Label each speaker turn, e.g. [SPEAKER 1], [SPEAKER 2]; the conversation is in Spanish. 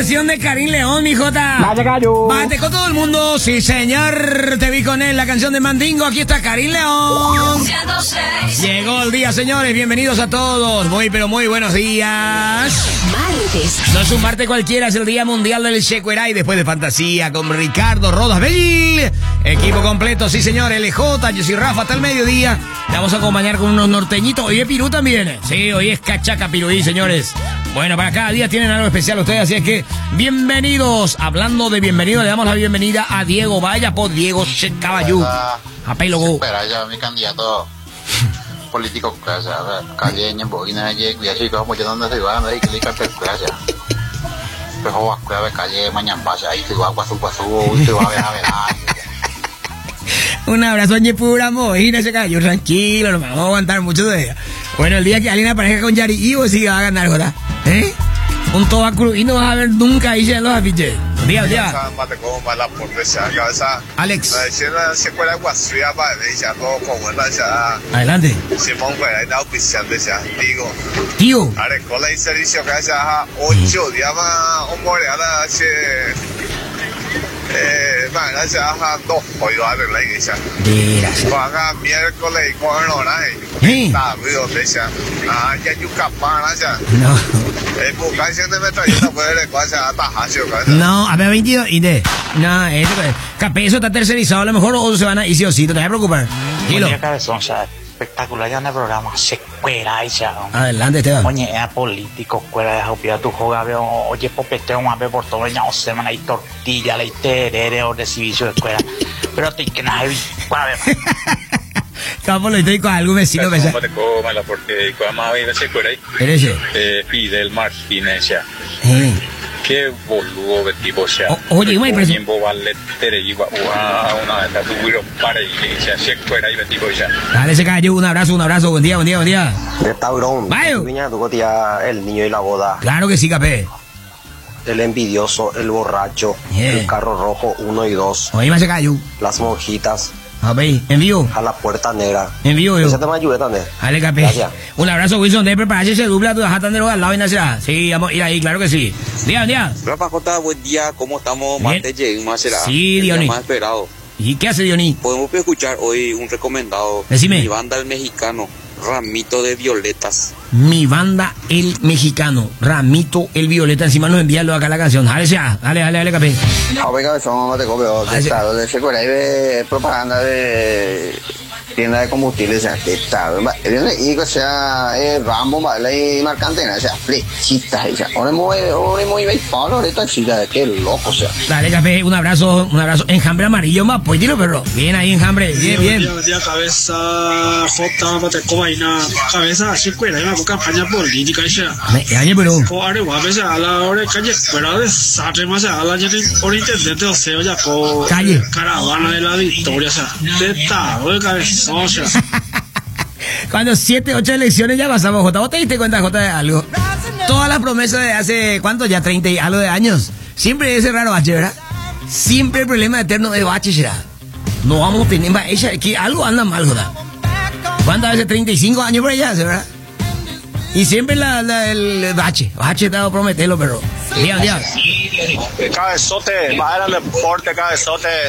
[SPEAKER 1] canción de Karim León, mi jota. Bate con todo el mundo, sí señor. Te vi con él, la canción de Mandingo. Aquí está Karim León. Llegó el día, señores. Bienvenidos a todos. Muy, pero muy buenos días.
[SPEAKER 2] Martes.
[SPEAKER 1] No es un martes cualquiera, es el Día Mundial del Checueray. Después de Fantasía con Ricardo Rodas Bell. Equipo completo, sí señor. LJ, yo soy Rafa, hasta el mediodía. Te vamos a acompañar con unos norteñitos. Hoy es Pirú también. Sí, hoy es Cachaca Piruí, señores. Bueno, para cada día tienen algo especial ustedes, así es que bienvenidos. Hablando de bienvenidos, le damos la bienvenida a Diego Vaya por Diego Caballú. A Peilogo.
[SPEAKER 3] Espera, ya mi candidato político, calle en Bogina, y así como yo no se va a ir clicar per clase. Pero va a ver calle mañana pasa ahí, se va a pasar, se va a ver.
[SPEAKER 1] Un abrazo a pura mojina, ese cayó tranquilo, no me vamos a aguantar mucho de ella. Bueno, el día que alguien aparezca con Yari Ivo sí va a ganar, ¿verdad? ¿Eh? Un tobacco y no vas a ver nunca ahí en los afiches. Día. Alex. Adelante. Tío. No, a ver, 22 y de. No, eso está tercerizado, a lo mejor o se van a ir sí o sí, no te vas a preocupar.
[SPEAKER 4] Espectacular ya en el programa, se cuera ya.
[SPEAKER 1] Adelante, Esteban.
[SPEAKER 4] Oye, era político, cuera de jopia tu joga, veo, oye, popeteo, más ve por todo, ya o semana hay tortilla, la iterere, o de servicio de cuera. Pero te que no hay, cuera,
[SPEAKER 1] Capo, lo estoy con algún vecino que sea.
[SPEAKER 5] Porque cuando más veces se cuera
[SPEAKER 1] ahí.
[SPEAKER 5] Fidel Martínez ya. Qué boludo de tipo sea.
[SPEAKER 1] Oye, muy impresionante.
[SPEAKER 5] Tiempo vale iba una de tuvieron para y se fuera y de tipo ya.
[SPEAKER 1] Dale, se cayó, un abrazo, buen día.
[SPEAKER 6] De Taurón.
[SPEAKER 1] Vaya.
[SPEAKER 6] Tu tía, el niño y la boda.
[SPEAKER 1] Claro que sí, capé.
[SPEAKER 6] El envidioso, el borracho, el carro rojo 1 y 2.
[SPEAKER 1] Oye, más se cayó.
[SPEAKER 6] Las monjitas.
[SPEAKER 1] A ver, envío.
[SPEAKER 6] A la puerta negra.
[SPEAKER 1] Envío yo.
[SPEAKER 6] Esa te me ayuda también.
[SPEAKER 1] Dale, capé.
[SPEAKER 6] Gracias.
[SPEAKER 1] Un abrazo, Wilson. De prepararse ese dupla, tú dejaste al lado y nacerá. Sí, vamos a ir ahí, claro que sí. Día.
[SPEAKER 7] Rafa Jota, buen día. ¿Cómo estamos? Martes más será.
[SPEAKER 1] Sí, Dioní.
[SPEAKER 7] Más esperado.
[SPEAKER 1] ¿Y qué hace Dioní?
[SPEAKER 7] Podemos escuchar hoy un recomendado.
[SPEAKER 1] Decime.
[SPEAKER 7] Mi banda El Mexicano, Ramito de Violetas.
[SPEAKER 1] Mi banda El Mexicano, Ramito el Violeta. Encima nos envíalo acá la canción. Dale, capé.
[SPEAKER 6] Oiga, eso te copio. Estado de ese ahí de propaganda de tienda de combustibles, o sea, que está. Y que sea Rambo, vale, y marcantena, o sea, flechitas, o sea, ahora muy béisbol, ahorita chita, qué loco, o sea.
[SPEAKER 1] Dale, capé, un abrazo. Enjambre amarillo, más, pues tiro, perro. Bien ahí, enjambre, bien.
[SPEAKER 8] Cabeza, J, Bateco, vaina, cabeza, así cuera, hay una campaña política, ya.
[SPEAKER 1] Año, pero.
[SPEAKER 8] Ahora, guapo, a la hora de calle, fuera de Satre, más a la gente, por intendente, o sea, ya, con
[SPEAKER 1] calle.
[SPEAKER 8] Caravana de la Victoria, o sea, de taro de cabeza, o sea.
[SPEAKER 1] Cuando 7, 8 elecciones ya pasamos, Jota. ¿Vos te diste cuenta, Jota, de algo? Todas las promesas de hace, ¿cuánto? Ya 30 y algo de años. Siempre ese raro bache, ¿verdad? Siempre el problema eterno de bache, ¿verdad? No vamos a tener, que algo anda mal, Jota. ¿Cuántas veces? 35 años por allá, ¿verdad? Y siempre el bache estaba a prometerlo, pero. Día.
[SPEAKER 9] Cabezote, va a ir al deporte, cabezote.